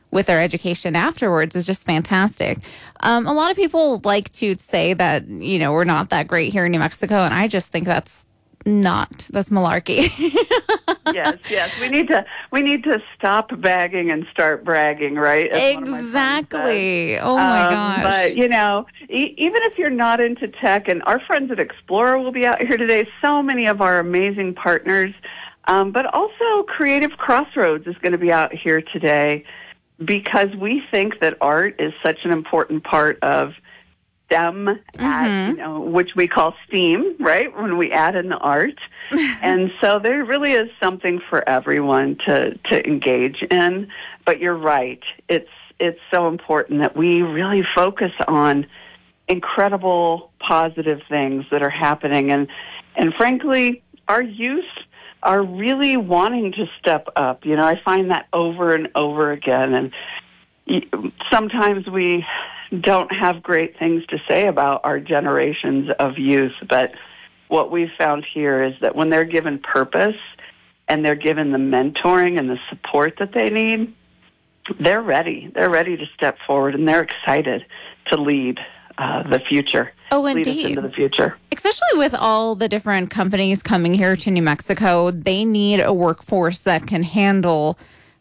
with their education afterwards is just fantastic. A lot of people like to say that, we're not that great here in New Mexico, and I just think that's malarkey. Yes. We need to stop bagging and start bragging, right? Exactly. Oh my gosh. But even if you're not into tech, and our friends at Explorer will be out here today, so many of our amazing partners, but also Creative Crossroads is going to be out here today, because we think that art is such an important part of STEM, which we call STEAM, right, when we add in the art. And so there really is something for everyone to engage in. But you're right. It's so important that we really focus on incredible positive things that are happening. And frankly, our youth are really wanting to step up. I find that over and over again. And sometimes we don't have great things to say about our generations of youth, but what we've found here is that when they're given purpose and they're given the mentoring and the support that they need, they're ready. They're ready to step forward, and they're excited to lead the future. Oh, indeed. Lead us into the future. Especially with all the different companies coming here to New Mexico, they need a workforce that can handle,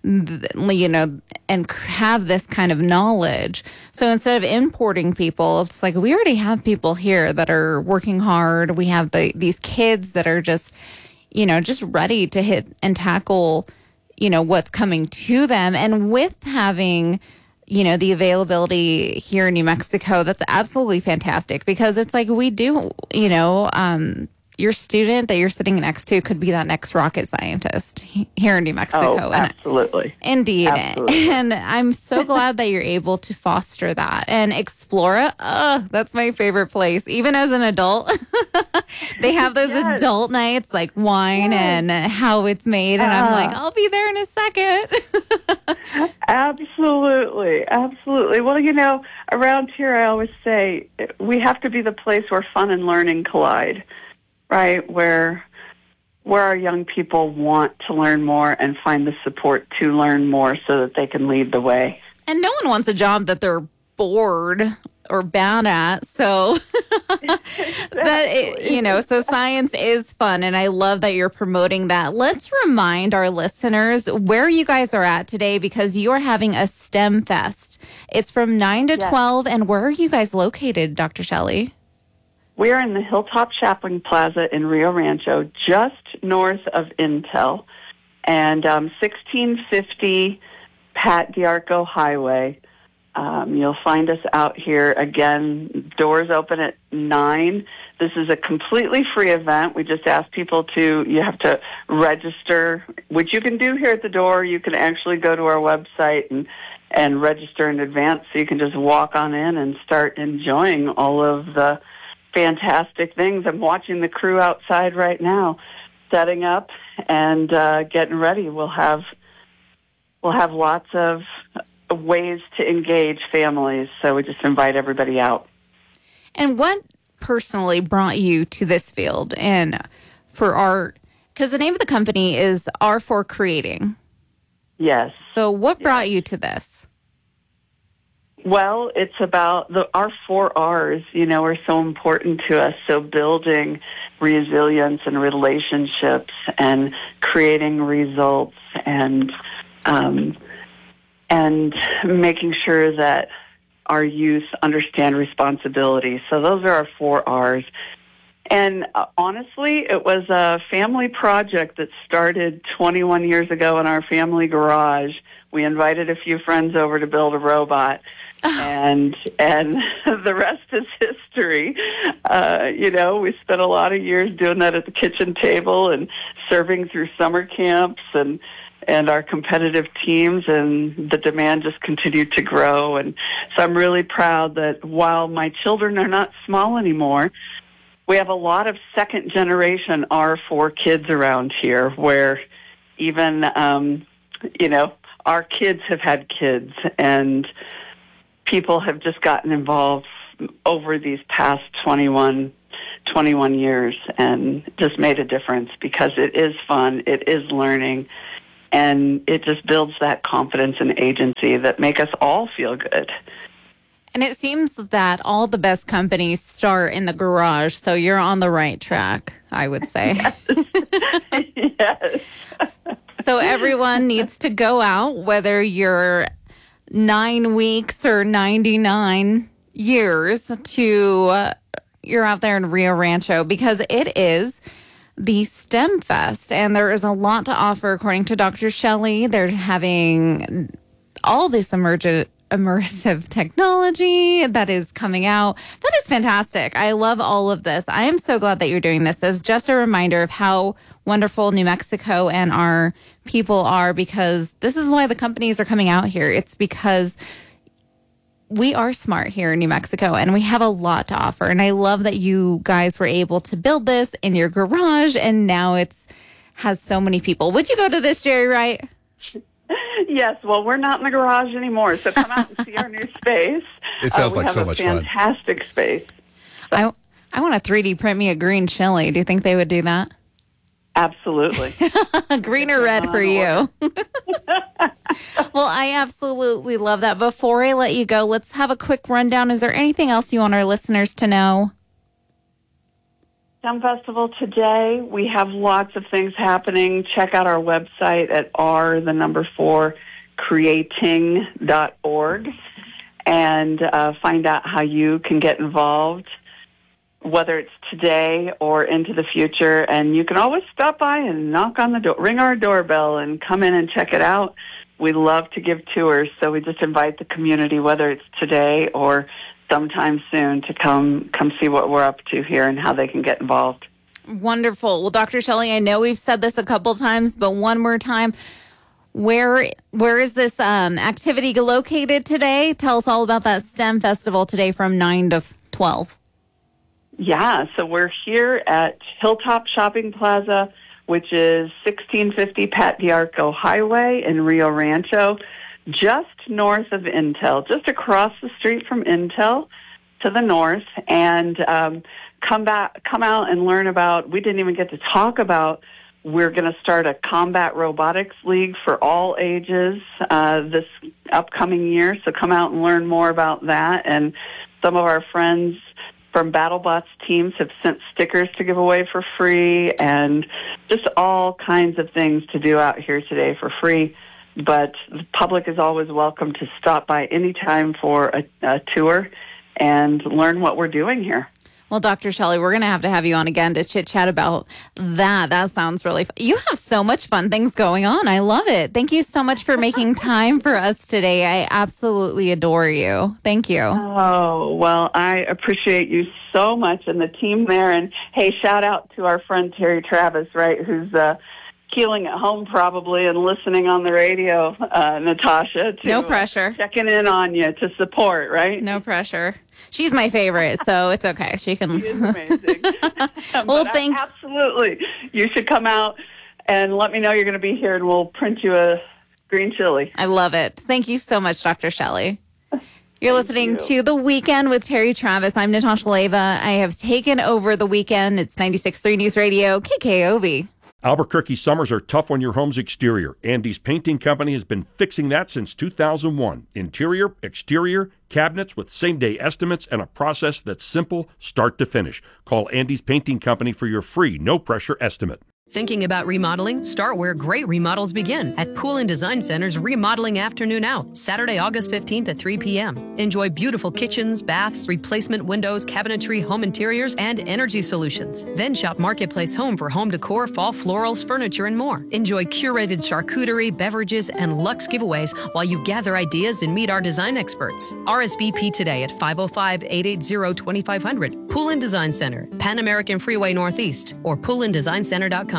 and have this kind of knowledge. So instead of importing people, it's like we already have people here that are working hard. We have these kids that are just ready to hit and tackle, what's coming to them. And with having the availability here in New Mexico, that's absolutely fantastic, because it's like we do, your student that you're sitting next to could be that next rocket scientist here in New Mexico. Oh, absolutely. Indeed. Absolutely. And I'm so glad that you're able to foster that. And Explora, that's my favorite place. Even as an adult, they have those adult nights, like wine and how it's made. And I'm like, I'll be there in a second. Absolutely. Well, around here I always say we have to be the place where fun and learning collide. Right, where our young people want to learn more and find the support to learn more so that they can lead the way. And no one wants a job that they're bored or bad at. So so science is fun, and I love that you're promoting that. Let's remind our listeners where you guys are at today, because you are having a STEM Fest. It's from 9 to 12, and where are you guys located, Dr. Shelley? We are in the Hilltop Shopping Plaza in Rio Rancho, just north of Intel, and 1650 Pat D'Arco Highway. You'll find us out here. Again, doors open at 9. This is a completely free event. We just ask people you have to register, which you can do here at the door. You can actually go to our website and register in advance, so you can just walk on in and start enjoying all of the fantastic things. I'm watching the crew outside right now, setting up and getting ready. We'll have lots of ways to engage families, so we just invite everybody out. And what personally brought you to this field and for art? Because the name of the company is R4 Creating. Yes. So what brought you to this? Well, it's about our 4 R's, are so important to us. So building resilience and relationships and creating results and making sure that our youth understand responsibility. So those are our 4 R's. And honestly, it was a family project that started 21 years ago in our family garage. We invited a few friends over to build a robot. And the rest is history. We spent a lot of years doing that at the kitchen table and serving through summer camps and our competitive teams, and the demand just continued to grow. And so I'm really proud that while my children are not small anymore, we have a lot of second-generation R4 kids around here, where even, our kids have had kids, and people have just gotten involved over these past 21 years and just made a difference, because it is fun, it is learning, And it just builds that confidence and agency that make us all feel good. And it seems that all the best companies start in the garage, so you're on the right track, I would say. Yes. Yes. So everyone needs to go out, whether you're 9 weeks or 99 years, you're out there in Rio Rancho, because it is the STEM Fest, and there is a lot to offer. According to Dr. Shelley, they're having all this immersive technology that is coming out. That is fantastic. I love all of this. I am so glad that you're doing this as just a reminder of how wonderful New Mexico and our people are, because this is why the companies are coming out here. It's because we are smart here in New Mexico, and we have a lot to offer. And I love that you guys were able to build this in your garage, and now has so many people. Would you go to this, Jerry Wright? Yes, well, we're not in the garage anymore, so come out and see our new space. It sounds like so much fun. Fantastic space. I want to 3D print me a green chili. Do you think they would do that? Absolutely. Green or red for you. Well, I absolutely love that. Before I let you go, let's have a quick rundown. Is there anything else you want our listeners to know? STEM Festival today, we have lots of things happening. Check out our website at creating.org and find out how you can get involved, whether it's today or into the future. And you can always stop by and knock on the door, ring our doorbell, and come in and check it out. We love to give tours, so we just invite the community, whether it's today or sometime soon, to come see what we're up to here and how they can get involved. Wonderful. Well, Dr. Shelley, I know we've said this a couple times, but one more time, where is this activity located today? Tell us all about that STEM Festival today from 9 to 12. Yeah, so we're here at Hilltop Shopping Plaza, which is 1650 Pat D'Arco Highway in Rio Rancho, just north of Intel, just across the street from Intel to the north. And come out and learn about, we didn't even get to talk about, we're going to start a combat robotics league for all ages this upcoming year. So come out and learn more about that. And some of our friends from BattleBots teams have sent stickers to give away for free, and just all kinds of things to do out here today for free. But the public is always welcome to stop by anytime for a tour and learn what we're doing here. Well, Dr. Shelley, we're going to have you on again to chit-chat about that. That sounds really fun. You have so much fun things going on. I love it. Thank you so much for making time for us today. I absolutely adore you. Thank you. Oh, well, I appreciate you so much and the team there. And, hey, shout out to our friend Terry Travis, right, who's keeling at home probably and listening on the radio, Natasha. No pressure. Checking in on you to support, right? No pressure. She's my favorite, so it's okay. She can. She is amazing. Well, absolutely. You should come out and let me know you're going to be here, and we'll print you a green chili. I love it. Thank you so much, Dr. Shelley. You're listening to The Weekend with Terry Travis. I'm Natasha Leva. I have taken over The Weekend. It's 96.3 News Radio, KKOV. Albuquerque summers are tough on your home's exterior. Andy's Painting Company has been fixing that since 2001. Interior, exterior, cabinets with same-day estimates and a process that's simple start to finish. Call Andy's Painting Company for your free, no-pressure estimate. Thinking about remodeling? Start where great remodels begin, at Pool & Design Center's Remodeling Afternoon Out, Saturday, August 15th at 3 p.m. Enjoy beautiful kitchens, baths, replacement windows, cabinetry, home interiors, and energy solutions. Then shop Marketplace Home for home decor, fall florals, furniture, and more. Enjoy curated charcuterie, beverages, and luxe giveaways while you gather ideas and meet our design experts. RSVP today at 505-880-2500. Pool & Design Center, Pan American Freeway Northeast, or poolanddesignCenter.com.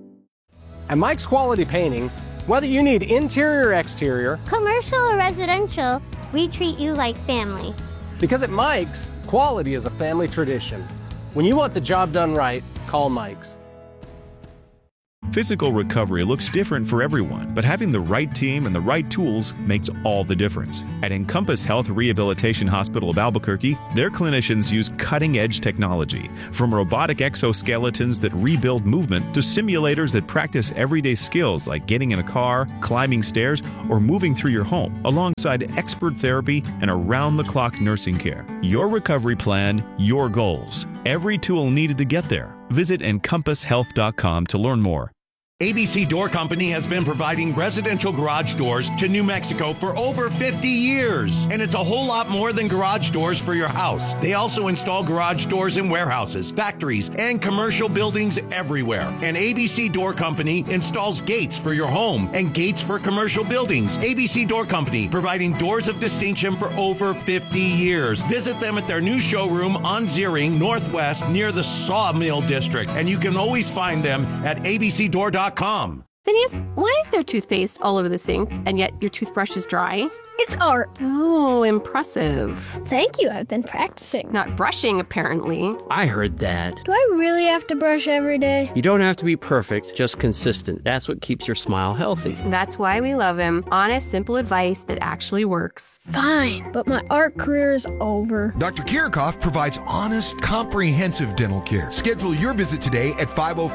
At Mike's Quality Painting, whether you need interior or exterior, commercial or residential, we treat you like family. Because at Mike's, quality is a family tradition. When you want the job done right, call Mike's. Physical recovery looks different for everyone, but having the right team and the right tools makes all the difference. At Encompass Health Rehabilitation Hospital of Albuquerque, their clinicians use cutting-edge technology, from robotic exoskeletons that rebuild movement to simulators that practice everyday skills like getting in a car, climbing stairs, or moving through your home, alongside expert therapy and around-the-clock nursing care. Your recovery plan, your goals. Every tool needed to get there. Visit EncompassHealth.com to learn more. ABC Door Company has been providing residential garage doors to New Mexico for over 50 years. And it's a whole lot more than garage doors for your house. They also install garage doors in warehouses, factories, and commercial buildings everywhere. And ABC Door Company installs gates for your home and gates for commercial buildings. ABC Door Company, providing doors of distinction for over 50 years. Visit them at their new showroom on Ziering Northwest near the Sawmill District. And you can always find them at abcdoor.com. Phineas, why is there toothpaste all over the sink, and yet your toothbrush is dry? It's art. Oh, impressive. Thank you. I've been practicing. Not brushing, apparently. I heard that. Do I really have to brush every day? You don't have to be perfect, just consistent. That's what keeps your smile healthy. That's why we love him. Honest, simple advice that actually works. Fine, but my art career is over. Dr. Kirchhoff provides honest, comprehensive dental care. Schedule your visit today at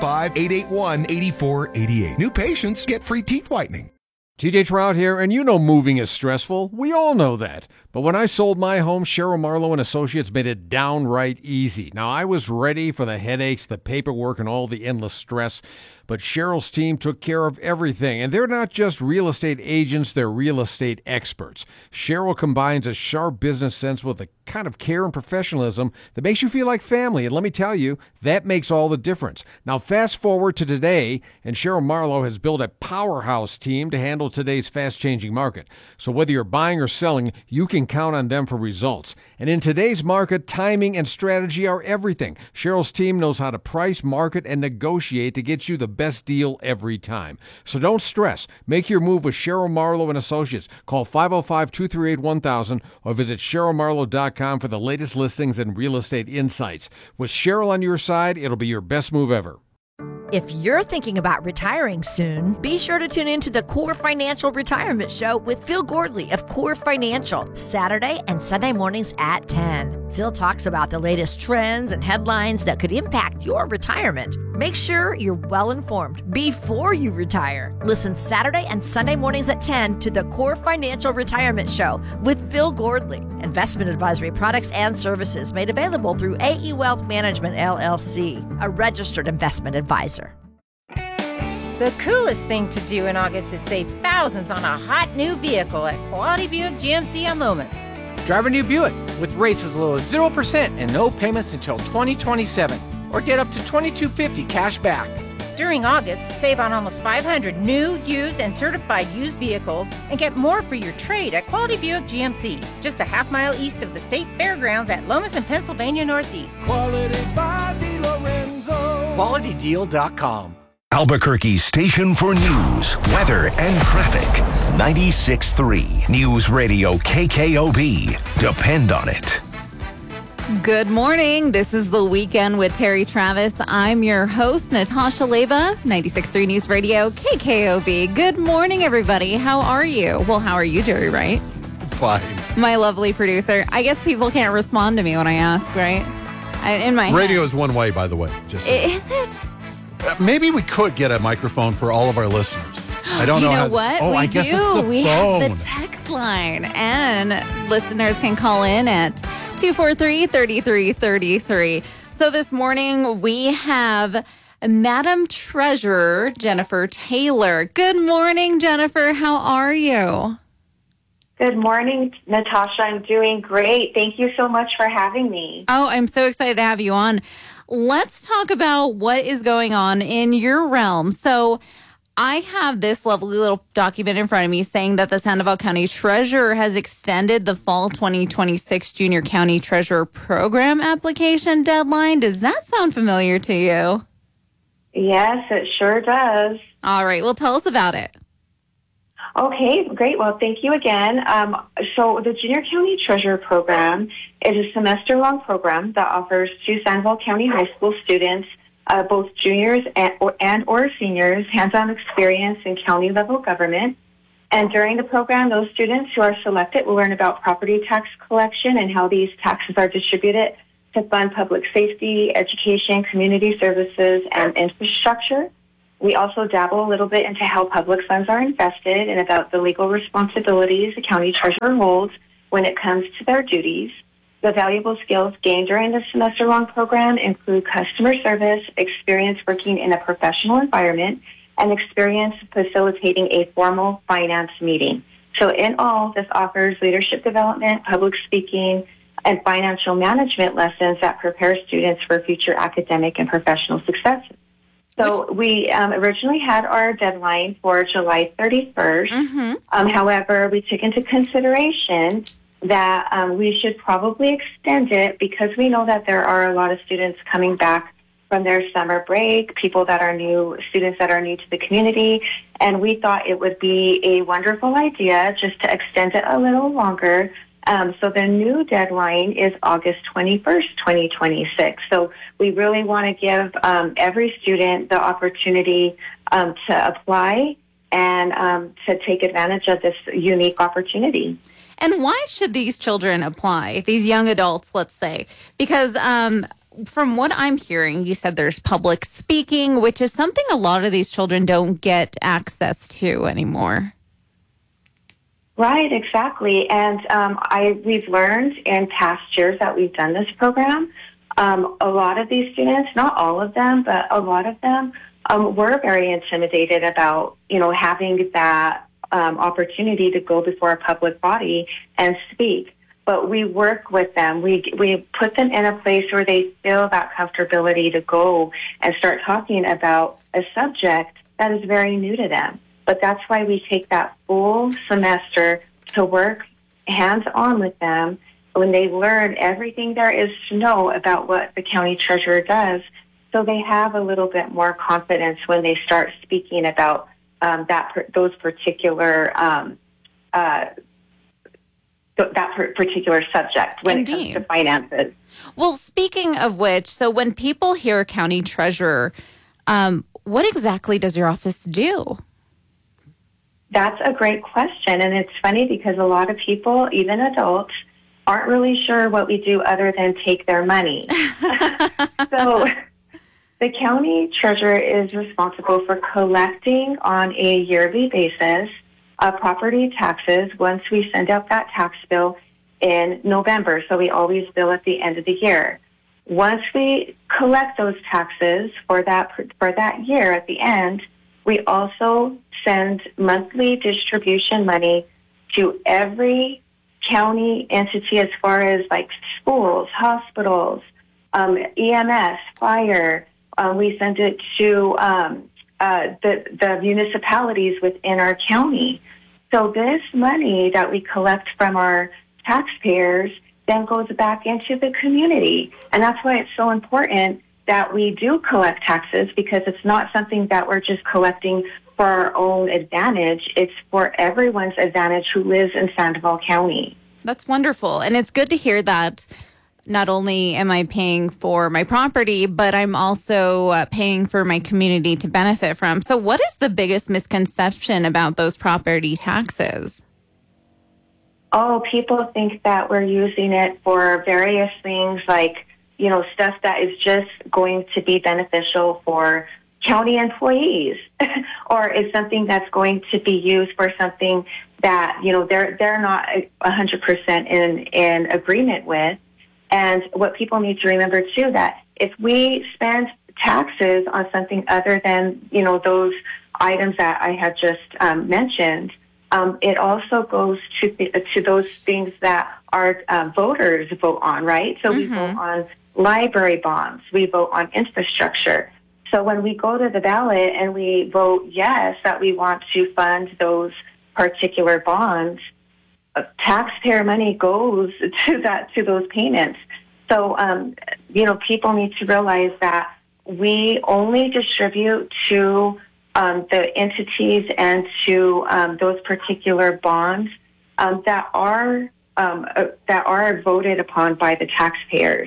505-881-8488. New patients get free teeth whitening. TJ Trout here, and you know moving is stressful. We all know that. But when I sold my home, Cheryl Marlowe and Associates made it downright easy. Now, I was ready for the headaches, the paperwork, and all the endless stress. But Cheryl's team took care of everything. And they're not just real estate agents, they're real estate experts. Cheryl combines a sharp business sense with a kind of care and professionalism that makes you feel like family. And let me tell you, that makes all the difference. Now, fast forward to today, and Cheryl Marlowe has built a powerhouse team to handle today's fast-changing market. So whether you're buying or selling, you can count on them for results. And in today's market, timing and strategy are everything. Cheryl's team knows how to price, market, and negotiate to get you the best deal every time. So don't stress. Make your move with Cheryl Marlowe and Associates. Call 505-238-1000 or visit CherylMarlowe.com for the latest listings and real estate insights. With Cheryl on your side, it'll be your best move ever. If you're thinking about retiring soon, be sure to tune into the Core Financial Retirement Show with Phil Gordley of Core Financial, Saturday and Sunday mornings at 10. Phil talks about the latest trends and headlines that could impact your retirement. Make sure you're well informed before you retire. Listen Saturday and Sunday mornings at 10 to the Core Financial Retirement Show with Phil Gordley. Investment advisory products and services made available through AE Wealth Management, LLC, a registered investment advisor. The coolest thing to do in August is save thousands on a hot new vehicle at Quality Buick GMC on Loomis. Drive a new Buick with rates as low as 0% and no payments until 2027. Or get up to $2,250 cash back. During August, save on almost 500 new, used, and certified used vehicles and get more for your trade at Quality Buick GMC, just a half-mile east of the State Fairgrounds at Lomas and Pennsylvania Northeast. Quality by DeLorenzo. QualityDeal.com. Albuquerque's station for news, weather, and traffic. 96.3 News Radio KKOB. Depend on it. Good morning. This is The Weekend with Terry Travis. I'm your host, Natasha Leva, 96.3 News Radio, KKOB. Good morning, everybody. How are you? Well, how are you, Jerry Wright? Fine. My lovely producer. I guess people can't respond to me when I ask, right? In my radio head. is one way, by the way. Just so. Is it? Maybe we could get a microphone for all of our listeners. I don't know. You know what? Oh, we I guess do. it's the we phone. have the text line, and listeners can call in at 243-3333. So this morning we have Madam Treasurer Jennifer Taylor. Good morning, Jennifer. How are you? Good morning, Natasha. I'm doing great. Thank you so much for having me. Oh, I'm so excited to have you on. Let's talk about what is going on in your realm. So I have this lovely little document in front of me saying that the Sandoval County Treasurer has extended the fall 2026 Junior County Treasurer Program application deadline. Does that sound familiar to you? Yes, it sure does. All right. Well, tell us about it. Okay, great. Well, thank you again. So the Junior County Treasurer Program is a semester-long program that offers to Sandoval County high school students both juniors and or seniors, hands-on experience in county-level government. And during the program, those students who are selected will learn about property tax collection and how these taxes are distributed to fund public safety, education, community services, and infrastructure. We also dabble a little bit into how public funds are invested and about the legal responsibilities the county treasurer holds when it comes to their duties. The valuable skills gained during the semester-long program include customer service, experience working in a professional environment, and experience facilitating a formal finance meeting. So in all, this offers leadership development, public speaking, and financial management lessons that prepare students for future academic and professional success. So we originally had our deadline for July 31st. However, we took into consideration that we should probably extend it because we know that there are a lot of students coming back from their summer break, people that are new, students that are new to the community, and we thought it would be a wonderful idea just to extend it a little longer. So the new deadline is August 21st, 2026. So we really want to give every student the opportunity to apply and to take advantage of this unique opportunity. And why should these children apply, these young adults, let's say? Because from what I'm hearing, you said there's public speaking, which is something a lot of these children don't get access to anymore. Right, exactly. And we've learned in past years that we've done this program, a lot of these students, not all of them, but a lot of them were very intimidated about, having that opportunity to go before a public body and speak. But we work with them. We put them in a place where they feel that comfortability to go and start talking about a subject that is very new to them. But that's why we take that full semester to work hands-on with them when they learn everything there is to know about what the county treasurer does, so they have a little bit more confidence when they start speaking about those particular particular subject when Indeed. It comes to finances. Well, speaking of which, so when people hear county treasurer, what exactly does your office do? That's a great question, and it's funny because a lot of people, even adults, aren't really sure what we do other than take their money. So the county treasurer is responsible for collecting on a yearly basis property taxes once we send out that tax bill in November. So we always bill at the end of the year. Once we collect those taxes for that year at the end, we also send monthly distribution money to every county entity as far as like schools, hospitals, EMS, fire. We send it to the municipalities within our county. So this money that we collect from our taxpayers then goes back into the community. And that's why it's so important that we do collect taxes, because it's not something that we're just collecting for our own advantage. It's for everyone's advantage who lives in Sandoval County. That's wonderful. And it's good to hear that not only am I paying for my property, but I'm also paying for my community to benefit from. So what is the biggest misconception about those property taxes? Oh, people think that we're using it for various things like, stuff that is just going to be beneficial for county employees or is something that's going to be used for something that, they're not 100% in agreement with. And what people need to remember, too, that if we spend taxes on something other than, those items that I had just mentioned, it also goes to those things that our voters vote on, right? So we vote on library bonds. We vote on infrastructure. So when we go to the ballot and we vote yes, that we want to fund those particular bonds, taxpayer money goes to those payments. So, people need to realize that we only distribute to the entities and to those particular bonds that are voted upon by the taxpayers.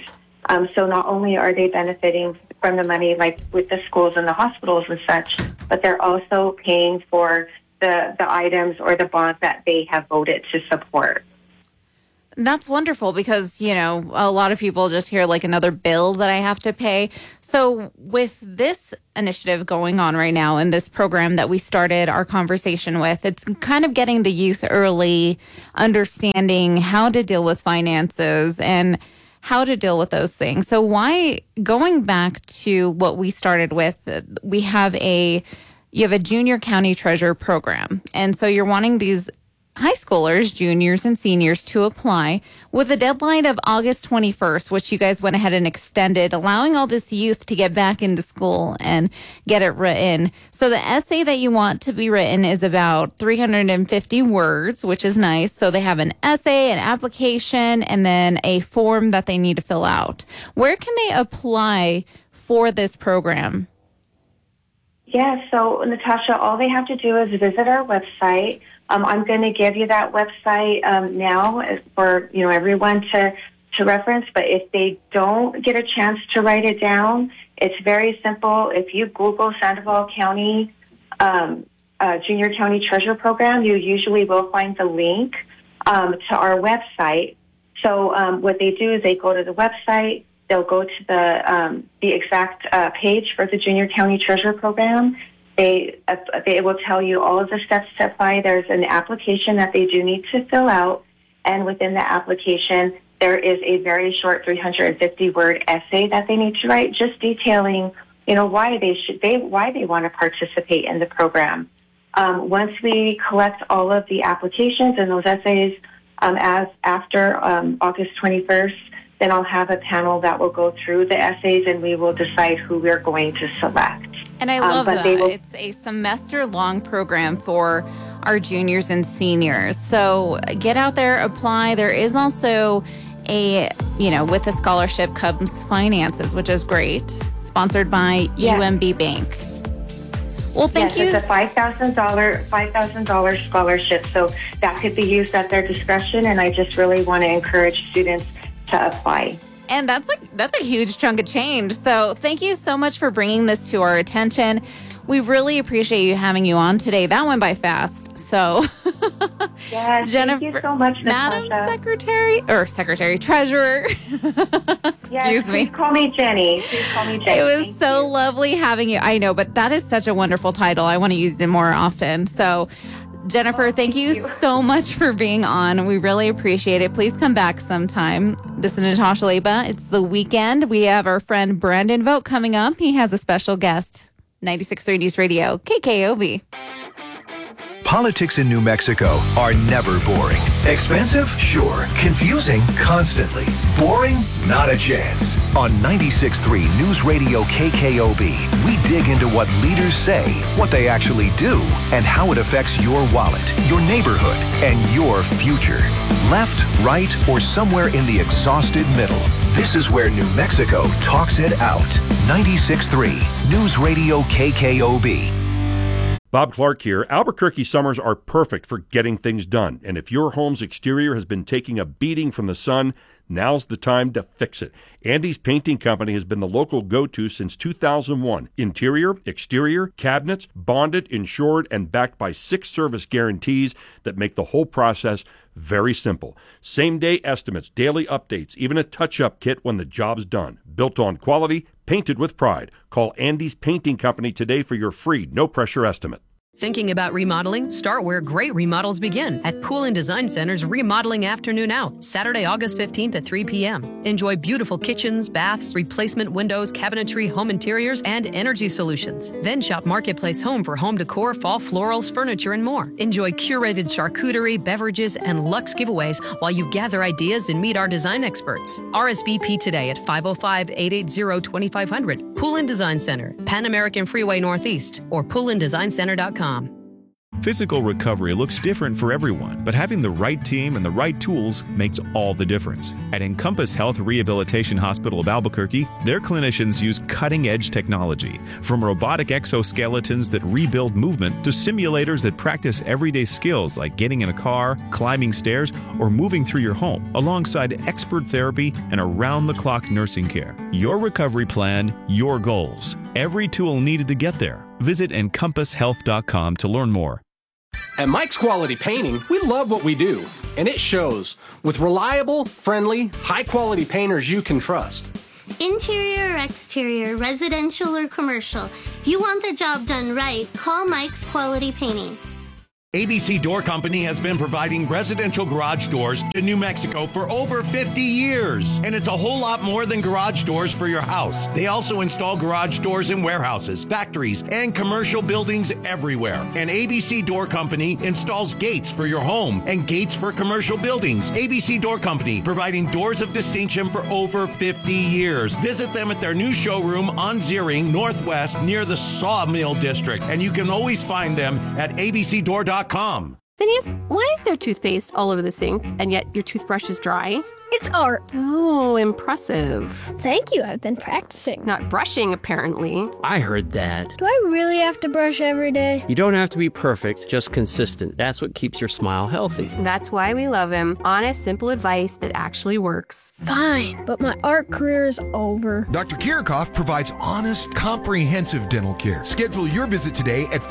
So not only are they benefiting from the money, like with the schools and the hospitals and such, but they're also paying for the items or the bonds that they have voted to support. That's wonderful because, you know, a lot of people just hear like another bill that I have to pay. So with this initiative going on right now and this program that we started our conversation with, it's kind of getting the youth early, understanding how to deal with finances and how to deal with those things. So why, going back to what we started with, you have a junior county treasurer program. And so you're wanting these high schoolers, juniors, and seniors to apply with a deadline of August 21st, which you guys went ahead and extended, allowing all this youth to get back into school and get it written. So the essay that you want to be written is about 350 words, which is nice. So they have an essay, an application, and then a form that they need to fill out. Where can they apply for this program? Yeah, so Natasha, all they have to do is visit our website. I'm going to give you that website now for everyone to reference. But if they don't get a chance to write it down, it's very simple. If you Google Sandoval County Junior County Treasurer Program, you usually will find the link to our website. So what they do is they go to the website. They'll go to the exact page for the Junior County Treasurer Program. They will tell you all of the steps to apply. There's an application that they do need to fill out, and within the application, there is a very short 350-word essay that they need to write, just detailing, why they want to participate in the program. Once we collect all of the applications and those essays, after August 21st, then I'll have a panel that will go through the essays, and we will decide who we're going to select. And I love that. It's a semester-long program for our juniors and seniors. So get out there, apply. There is also with the scholarship comes finances, which is great. Sponsored by UMB Bank. Well, thank you. It's a $5,000 scholarship, so that could be used at their discretion. And I just really want to encourage students to apply. And that's a huge chunk of change. So thank you so much for bringing this to our attention. We really appreciate having you on today. That went by fast. So yes, Jennifer, thank you so much, Madam Natasha. Secretary Treasurer. Excuse me. Please call me Jenny. It was so lovely having you. I know, but that is such a wonderful title. I want to use it more often. So Jennifer, thank you so much for being on. We really appreciate it. Please come back sometime. This is Natasha Leba. It's the weekend. We have our friend Brandon Vogt coming up. He has a special guest. 96.3 News Radio, KKOB. Politics in New Mexico are never boring. Expensive? Sure. Confusing? Constantly. Boring? Not a chance. On 96.3 News Radio KKOB, we dig into what leaders say, what they actually do, and how it affects your wallet, your neighborhood, and your future. Left, right, or somewhere in the exhausted middle. This is where New Mexico talks it out. 96.3 News Radio KKOB. Bob Clark here. Albuquerque summers are perfect for getting things done. And if your home's exterior has been taking a beating from the sun, now's the time to fix it. Andy's Painting Company has been the local go-to since 2001. Interior, exterior, cabinets, bonded, insured, and backed by 6 service guarantees that make the whole process very simple. Same-day estimates, daily updates, even a touch-up kit when the job's done. Built on quality, painted with pride. Call Andy's Painting Company today for your free, no-pressure estimate. Thinking about remodeling? Start where great remodels begin at Pool & Design Center's Remodeling Afternoon Out, Saturday, August 15th at 3 p.m. Enjoy beautiful kitchens, baths, replacement windows, cabinetry, home interiors, and energy solutions. Then shop Marketplace Home for home decor, fall florals, furniture, and more. Enjoy curated charcuterie, beverages, and luxe giveaways while you gather ideas and meet our design experts. RSVP today at 505-880-2500. Pool & Design Center, Pan American Freeway Northeast, or poolanddesignCenter.com. Physical recovery looks different for everyone, but having the right team and the right tools makes all the difference. At Encompass Health Rehabilitation Hospital of Albuquerque, their clinicians use cutting-edge technology, from robotic exoskeletons that rebuild movement to simulators that practice everyday skills like getting in a car, climbing stairs, or moving through your home, alongside expert therapy and around-the-clock nursing care. Your recovery plan, your goals. Every tool needed to get there. Visit EncompassHealth.com to learn more. At Mike's Quality Painting, we love what we do, and it shows. With reliable, friendly, high-quality painters you can trust. Interior or exterior, residential or commercial, if you want the job done right, call Mike's Quality Painting. ABC Door Company has been providing residential garage doors to New Mexico for over 50 years. And it's a whole lot more than garage doors for your house. They also install garage doors in warehouses, factories, and commercial buildings everywhere. And ABC Door Company installs gates for your home and gates for commercial buildings. ABC Door Company, providing doors of distinction for over 50 years. Visit them at their new showroom on Ziering Northwest near the Sawmill District. And you can always find them at abcdoor.com. Phineas, why is there toothpaste all over the sink, and yet your toothbrush is dry? It's art. Oh, impressive. Thank you, I've been practicing. Not brushing, apparently. I heard that. Do I really have to brush every day? You don't have to be perfect, just consistent. That's what keeps your smile healthy. That's why we love him. Honest, simple advice that actually works. Fine, but my art career is over. Dr. Kirchhoff provides honest, comprehensive dental care. Schedule your visit today at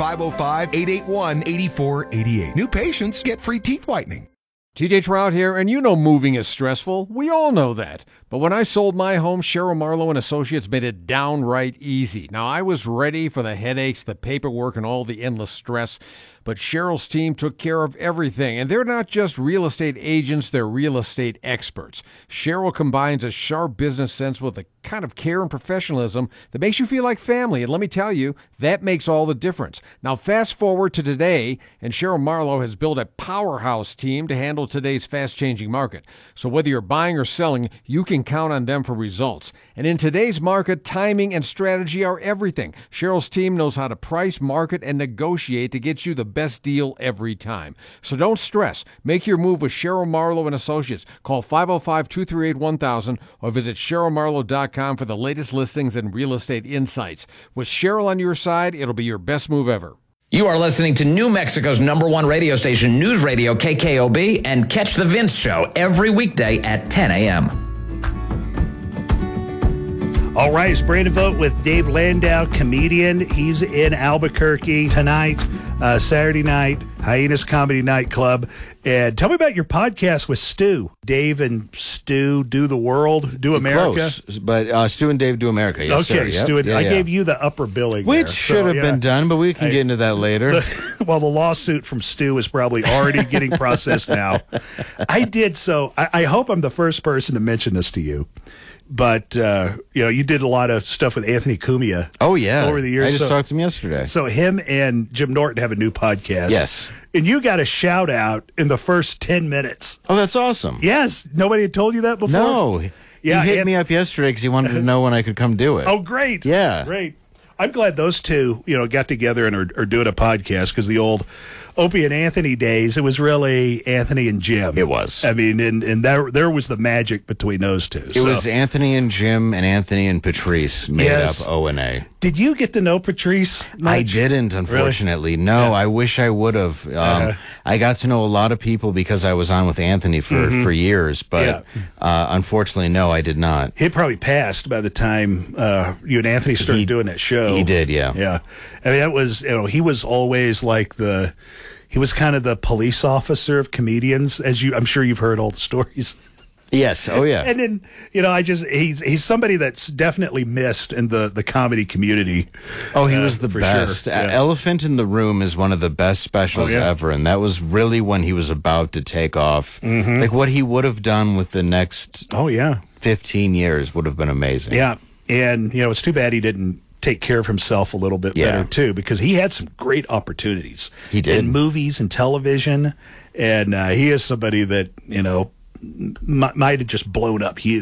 505-881-8488. New patients get free teeth whitening. TJ Trout here, and you know moving is stressful. We all know that. But when I sold my home, Cheryl Marlowe and Associates made it downright easy. Now, I was ready for the headaches, the paperwork, and all the endless stress, but Cheryl's team took care of everything. And they're not just real estate agents, they're real estate experts. Cheryl combines a sharp business sense with the kind of care and professionalism that makes you feel like family. And let me tell you, that makes all the difference. Now, fast forward to today, and Cheryl Marlowe has built a powerhouse team to handle today's fast-changing market. So whether you're buying or selling, you can count on them for results. And in today's market, timing and strategy are everything. Cheryl's team knows how to price, market, and negotiate to get you the best deal every time. So don't stress. Make your move with Cheryl Marlowe and Associates. Call 505-238-1000 or visit CherylMarlowe.com for the latest listings and real estate insights. With Cheryl on your side, it'll be your best move ever. You are listening to New Mexico's #1 radio station, News Radio KKOB, and catch The Vince Show every weekday at 10 a.m. All right, it's Brandon Vogt with Dave Landau, comedian. He's in Albuquerque tonight, Saturday night, Hyenas Comedy Nightclub. And tell me about your podcast with Stu. Dave and Stu do the world, do America. Close, but Stu and Dave do America. Yes, okay, sir. Yep. Stu and I gave you the upper billing, which there. should have been done, but we can get into that later. The lawsuit from Stu is probably already getting processed now. I hope I'm the first person to mention this to you. But, you did a lot of stuff with Anthony Cumia. Oh, yeah. Over the years. I just talked to him yesterday. So him and Jim Norton have a new podcast. Yes. And you got a shout out in the first 10 minutes. Oh, that's awesome. Yes. Nobody had told you that before? No. Yeah, he hit me up yesterday because he wanted to know when I could come do it. Oh, great. Yeah. Great. I'm glad those two, got together and are doing a podcast, because the old Opie and Anthony days, it was really Anthony and Jim. It was. I mean, and there was the magic between those two. It was Anthony and Jim and Anthony and Patrice made up O&A. Did you get to know Patrice much? I didn't, unfortunately. Really? No, I wish I would have. I got to know a lot of people because I was on with Anthony for years, but unfortunately, no, I did not. He probably passed by the time you and Anthony started doing that show. He did, yeah. Yeah. I mean, that was, he was always like he was kind of the police officer of comedians, I'm sure you've heard all the stories. Yes. Oh, yeah. And then, he's somebody that's definitely missed in the comedy community. Oh, he was the best. Sure. Yeah. Elephant in the Room is one of the best specials ever, and that was really when he was about to take off. Mm-hmm. Like, what he would have done with the next 15 years would have been amazing. Yeah. And, it's too bad he didn't take care of himself a little bit better, too, because he had some great opportunities. He did. In movies and television, and he is somebody that, might have just blown up huge.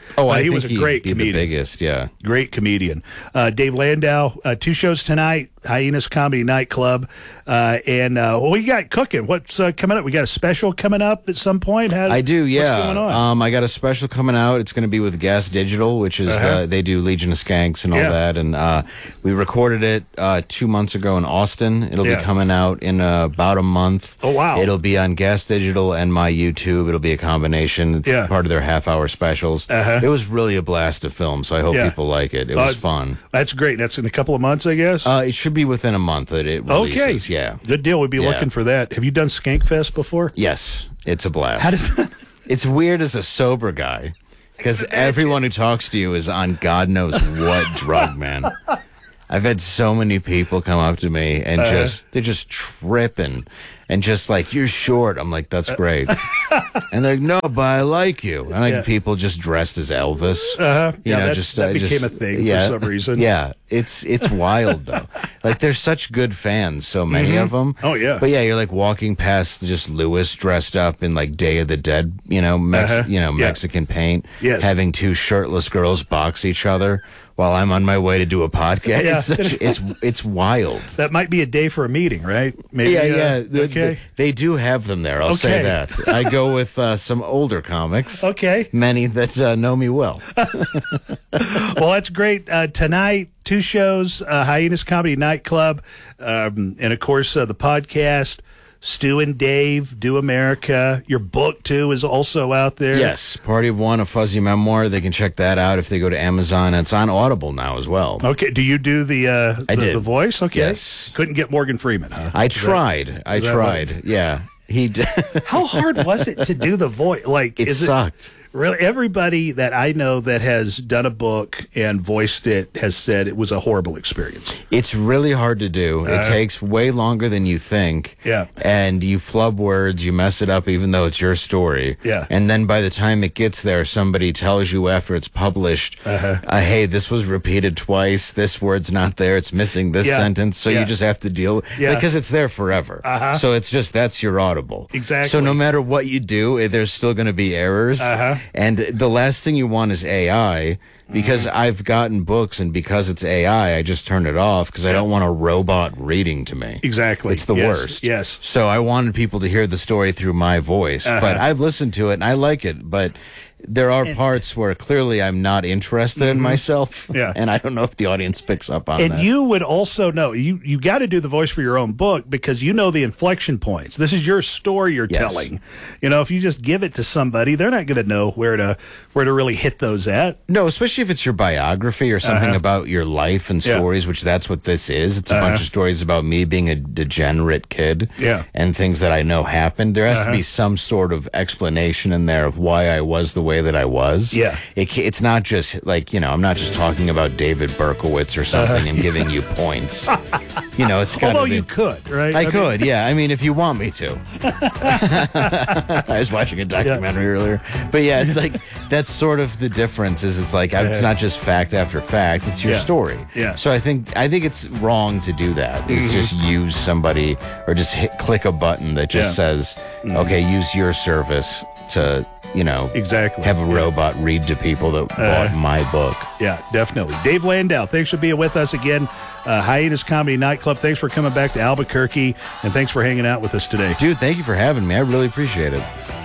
Oh, I he think was a he'd great be comedian. the biggest, yeah. Great comedian. Dave Landau, 2 shows tonight, Hyenas Comedy Nightclub. And what you got cooking? What's coming up? We got a special coming up at some point? I do, yeah. What's going on? I got a special coming out. It's going to be with Gas Digital, which is they do Legion of Skanks and all that. And we recorded it 2 months ago in Austin. It'll be coming out in about a month. Oh, wow. It'll be on Gas Digital and my YouTube. It'll be a combination. It's part of their half-hour specials. It was really a blast to film, so I hope people like it. It was fun. That's great. That's in a couple of months, I guess? It should be within a month that it releases. Okay. Yeah. Good deal. We'd be looking for that. Have you done Skankfest before? Yes. It's a blast. How does that... It's weird as a sober guy because everyone who talks to you is on God knows what drug, man. I've had so many people come up to me and they're just tripping and just like, you're short. I'm like, that's great. And they're like, no, but I like you. And like people just dressed as Elvis. You know, that became a thing for some reason. Yeah, it's wild though. Like there's such good fans, so many of them. Oh yeah. But yeah, you're like walking past just Lewis dressed up in like Day of the Dead, Mexican paint, having 2 shirtless girls box each other while I'm on my way to do a podcast. It's wild. That might be a day for a meeting, right? Maybe. Okay. They do have them there. I'll say that. I go with some older comics. Okay. Many that know me well. Well, that's great. Tonight, 2 shows, Hyenas Comedy Nightclub, and of course the podcast. Stu and Dave Do America. Your book, too, is also out there. Yes, Party of One, a fuzzy memoir. They can check that out if they go to Amazon. It's on Audible now as well. Okay, do you do the the voice? Okay. Yes. Couldn't get Morgan Freeman, huh? I tried. Right? Yeah. He did. How hard was it to do the voice? Like, it sucked. Really, everybody that I know that has done a book and voiced it has said it was a horrible experience. It's really hard to do. It takes way longer than you think. Yeah. And you flub words, you mess it up even though it's your story. Yeah. And then by the time it gets there, somebody tells you after it's published, hey, this was repeated twice, this word's not there, it's missing this sentence, so you just have to deal because it's there forever. So it's just, that's your Audible. Exactly. So no matter what you do, there's still going to be errors. And the last thing you want is AI, because I've gotten books, and because it's AI, I just turn it off because I don't want a robot reading to me. Exactly. It's the worst. Yes. So I wanted people to hear the story through my voice, but I've listened to it and I like it, but there are parts where clearly I'm not interested in myself. Yeah. And I don't know if the audience picks up on that. And you would also know, you got to do the voice for your own book because you know the inflection points. This is your story you're telling. You know, if you just give it to somebody, they're not going to know where to really hit those at. No, especially if it's your biography or something about your life and stories, which that's what this is. It's a bunch of stories about me being a degenerate kid and things that I know happened. There has to be some sort of explanation in there of why I was the way that I was. Yeah. It's not just like, I'm not just talking about David Berkowitz or something and giving you points. It's got Although you could, right? I could, yeah. I mean, if you want me to. I was watching a documentary earlier. But yeah, it's like, that's sort of the difference is it's like, it's not just fact after fact, it's your story. Yeah. So I think it's wrong to do that. Is just use somebody or just click a button that just says, okay, use your service to, exactly have a robot read to people that bought my book. Yeah, definitely. Dave Landau, thanks for being with us again. Hyenas Comedy Nightclub, thanks for coming back to Albuquerque, and thanks for hanging out with us today. Dude, thank you for having me. I really appreciate it.